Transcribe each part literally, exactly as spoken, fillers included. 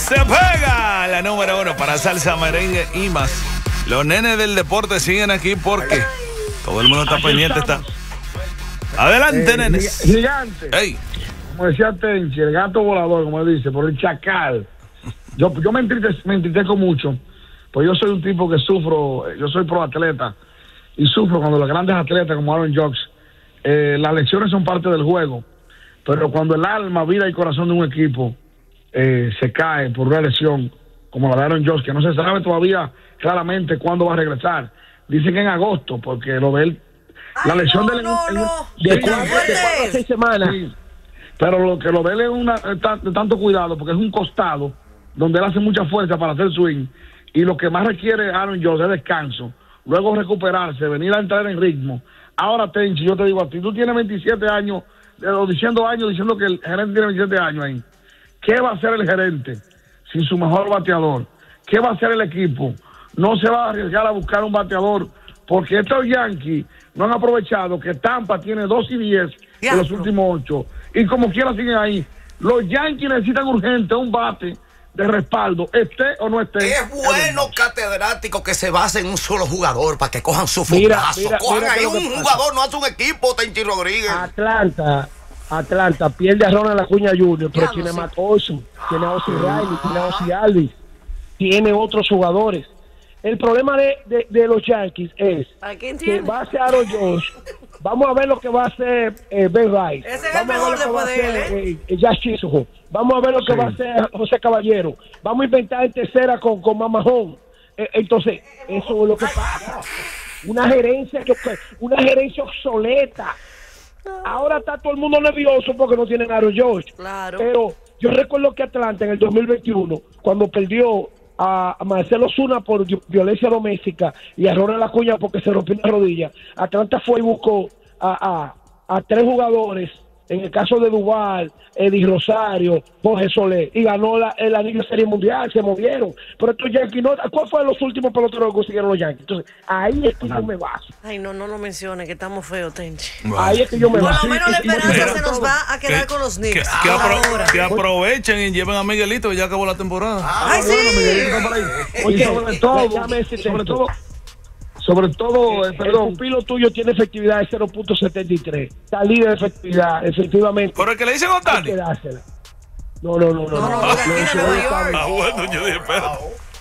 Se pega la número uno para salsa, merengue y más. Los nenes del deporte siguen aquí porque todo el mundo está aquí pendiente. Está. Adelante, eh, nenes. Gigante. Hey. Como decía Tenchi, el gato volador, como él dice, por el chacal. Yo, yo me, entristezco, me entristezco mucho, pues yo soy un tipo que sufro, yo soy pro atleta y sufro cuando los grandes atletas como Aaron Judge, eh, las lesiones son parte del juego, pero cuando el alma, vida y corazón de un equipo eh, se cae por una lesión como la de Aaron Judge, que no se sabe todavía claramente cuándo va a regresar. Dicen que en agosto, porque lo de él, la Ay, lesión no, de él no, en, no. de, De cuatro, fuerte. de cuatro a seis semanas. Sí. Pero lo que lo de él es una, de tanto cuidado, porque es un costado donde él hace mucha fuerza para hacer swing, y lo que más requiere Aaron Judge es descanso, luego recuperarse, venir a entrar en ritmo. Ahora, Tenchi, yo te digo a ti, tú tienes veintisiete años, o diciendo años, diciendo que el gerente tiene veintisiete años ahí. ¿Qué va a hacer el gerente sin su mejor bateador? ¿Qué va a hacer el equipo? No se va a arriesgar a buscar un bateador, porque estos Yankees no han aprovechado que Tampa tiene dos y diez de los últimos ocho, y como quiera siguen ahí. Los Yankees necesitan urgente un bate de respaldo, esté o no esté. Es bueno, catedrático, que se base en un solo jugador para que cojan su Mira, fundazo. mira, Cojan mira ahí qué un es lo que jugador, no hace un equipo, Tenchi Rodríguez. Atlanta, Atlanta pierde a Ronald Acuña junior, pero Ya, tiene no a sé. Matt Olson, tiene a Ozzy Riley, tiene a Ozzy Alvis, tiene otros jugadores. El problema de, de, de los Yankees es ¿A quién que tiene? va a ser Aaron Judge. Vamos a ver lo que va a hacer eh, Ben Rice. Ese es Vamos el a ver mejor lo que va a después de hacer él, eh, Josh Chisholm. Vamos a ver lo que Sí. va a hacer José Caballero. Vamos a inventar en tercera con, con Mamajón. Eh, entonces, eso es lo que pasa. Una gerencia que una gerencia obsoleta. Ahora está todo el mundo nervioso porque no tienen a Aaron Judge. Claro. Pero yo recuerdo que Atlanta en el dos mil veintiuno, cuando perdió a Marcelo Zuna por violencia doméstica y a Ronald Acuña porque se rompió la rodilla, Atlanta fue y buscó a, a, a tres jugadores, en el caso de Duval, Eddie Rosario, Jorge Soler, y ganó la, el anillo de Serie Mundial, se movieron. Pero estos Yankees, no, ¿cuál fue los últimos peloteros que consiguieron los Yankees? Entonces, ahí es que yo me baso. Ay, no, no lo menciones, que estamos feos, Tenchi. Ahí es que yo me Por baso. lo menos la Y- y- esperanza Mira, se nos va a quedar que, con los que, Knicks. que, apro- Ahora. que aprovechen y lleven a Miguelito, que ya acabó la temporada. ¡Ay, Bueno, sí! Miguelito está por ahí. Y Oye, sobre todo, déjame decirte sobre esto. todo, sobre todo, eh, El perdón, pupilo tuyo tiene efectividad de cero punto setenta y tres. Está líder de efectividad, efectivamente. ¿Pero el que le dicen Hay Otani? que dársela. No, no, no, no. No, no, no, de aquí de Nueva York. Ah, bueno, yo dije, espérate.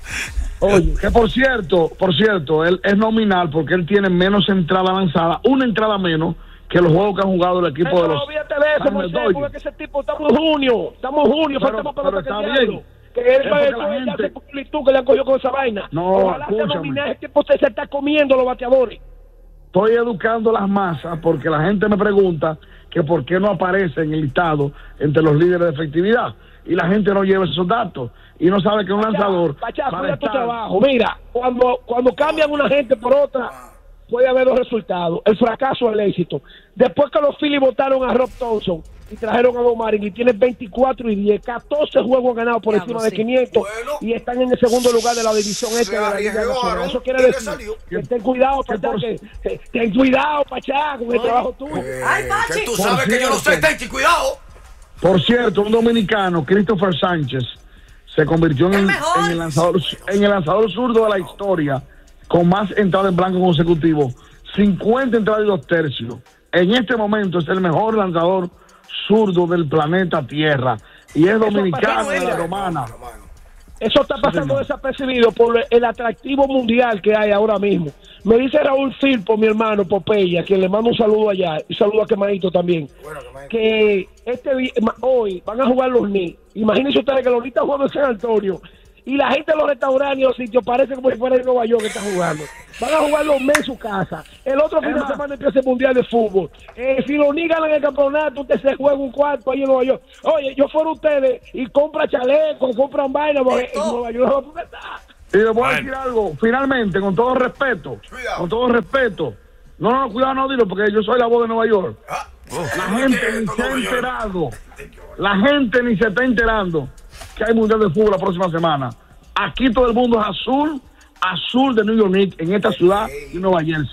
Oye, que por cierto, por cierto, él es nominal porque él tiene menos entrada lanzada, una entrada menos que los juegos que han jugado el equipo de no los olvídate de eso, Ángeles Moisés, Dodgers. porque ese tipo, estamos en junio, estamos en junio, Pero- faltamos pero pelota está que el bien. diablo. Que él Es va a porque la ya gente- se publicó que le han cogido con esa vaina. No, Ojalá se escúchame. nomine, ese tipo se, se está comiendo los bateadores. Estoy educando las masas porque la gente me pregunta que por qué no aparece en el listado entre los líderes de efectividad, y la gente no lleva esos datos y no sabe que un lanzador Pachá, para cuida tu estar- trabajo. Mira, cuando, cuando cambian una gente por otra, puede haber dos resultados: el fracaso o el éxito. Después que los Phillies votaron a Rob Thompson y trajeron a Bob Marin, y tiene veinticuatro y diez, catorce juegos ganados por Diablo, encima de sí. quinientos, Bueno, y están en el segundo lugar de la división se este de la Liga arriesgaron, Nacional. Eso quiere y le decir salió. que ten cuidado, Pachá, por- que, que- ten cuidado, Pachá, con el trabajo tuyo. ¡Ay, Eh, Pachi! que tú sabes que yo no sé, Tenchi, cuidado. Por cierto, un dominicano, Christopher Sánchez, se convirtió en ¡El el, mejor! en el lanzador en el lanzador zurdo de la historia con más entradas en blanco consecutivos, cincuenta entradas y dos tercios. En este momento es el mejor lanzador zurdo del planeta Tierra y es dominicano de la mira. Romana. Eso está pasando desapercibido por el atractivo mundial que hay ahora mismo. Me dice Raúl Firpo, mi hermano Popeye, a quien le mando un saludo allá, y saludo a Quemadito también, que este vi- ma- hoy van a jugar los Knicks. Imagínense ustedes que los Knicks están jugando en San Antonio y la gente de los restaurantes y los sitios parece como si fuera en Nueva York que está jugando. Van a jugar los Mets en su casa. El otro fin de más- semana empieza el Mundial de Fútbol. Eh, si los Knicks ganan el campeonato, usted se juega un cuarto ahí en Nueva York. Oye, yo fuera ustedes y compra chalecos, compran vaina, porque en Nueva York no está. Y les voy a Bueno. decir algo, finalmente, con todo respeto, Cuidado. con todo respeto, no, no, cuidado, no dilo, porque yo soy la voz de Nueva York. Ah, La gente ni se ha enterado, la gente ni se está enterando que hay Mundial de Fútbol la próxima semana. Aquí todo el mundo es azul, azul de New York Knicks en esta ciudad y Nueva Jersey.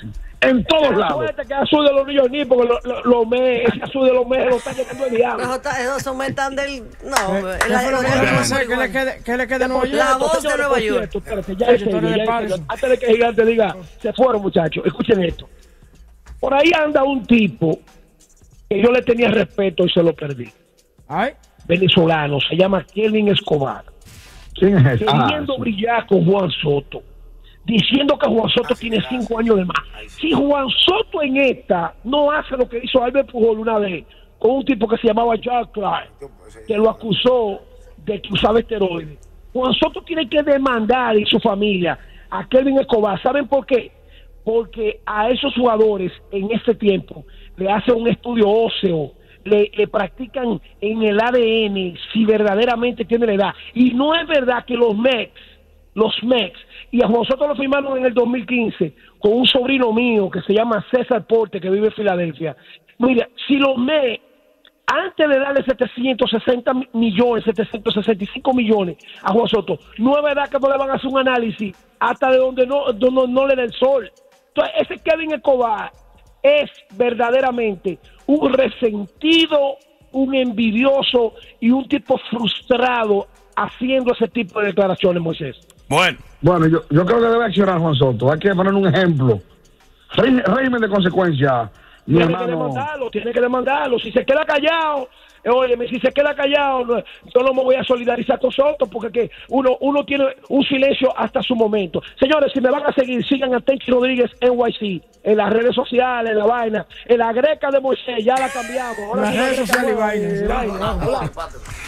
En todos lados. Suerte que azul de los New York Knicks, porque los lo, lo me, ese azul de los meses lo está llenando el diablo. Mejor está- esos son metan del. No, ¿Qué la- fue lo la- que la- debe la- hacer? ¿Qué le quede, qué le quede a Nueva York? La voz de Señores, Nueva por York. cierto, espérate, ya en Oye, tú serio, eres ya de en Paris. serio. Antes de que Gigante diga, se fueron, muchachos. Escuchen esto. Por ahí anda un tipo que yo le tenía respeto y se lo perdí. Ay, Venezolano, se llama Kelvin Escobar. ¿Quién es ese? Ah, Queriendo sí. brillar con Juan Soto. Diciendo que Juan Soto tiene cinco años de más. Si Juan Soto en esta no hace lo que hizo Albert Pujol una vez con un tipo que se llamaba Jack Clark, que lo acusó de que usaba esteroides. Juan Soto tiene que demandar y su familia a Kelvin Escobar. ¿Saben por qué? Porque a esos jugadores en este tiempo le hacen un estudio óseo, le, le practican en el A D N si verdaderamente tiene la edad. Y no es verdad que los Mets, los Mets, y a nosotros lo firmaron en el dos mil quince con un sobrino mío que se llama César Porte, que vive en Filadelfia. Mira, si los Mets, antes de darle setecientos sesenta millones, setecientos sesenta y cinco millones a Juan Soto, no es verdad que no le van a hacer un análisis hasta de donde no, donde no le da el sol. Entonces, ese Kelvin Escobar es verdaderamente un resentido, un envidioso y un tipo frustrado haciendo ese tipo de declaraciones, Moisés. Bueno, Bueno, yo, yo creo que debe accionar Juan Soto. Hay que poner un ejemplo. Rey- régimen de consecuencia, mi Tiene que hermano. demandarlo, tiene que demandarlo. Si se queda callado, eh, óyeme, si se queda callado, no, yo no me voy a solidarizar con Soto, porque que uno, uno tiene un silencio hasta su momento. Señores, si me van a seguir, sigan a Tenchi Rodríguez N Y C, en las redes sociales, en la vaina, en la greca de Moisés, ya la cambiamos. Ahora Las sí, la redes greca sociales y nueva, vainas. eh, vaina, hola.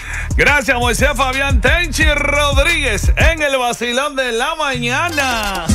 gracias Moisés Fabián Tenchi Rodríguez en el vacilón de la mañana.